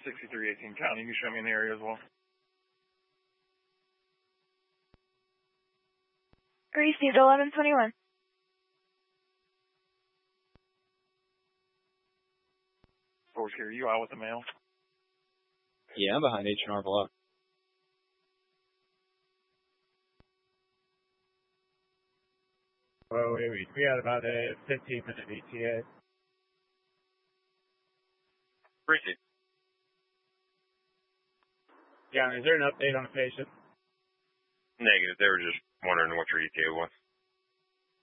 6318 County. You can show me in the area as well. Received 1121. Force here, you out with the mail? Yeah, I'm behind H&R Block. Oh, we got about a 15-minute ETA. Appreciate it. Yeah, is there an update on the patient? Negative. They were just wondering what your ETA was.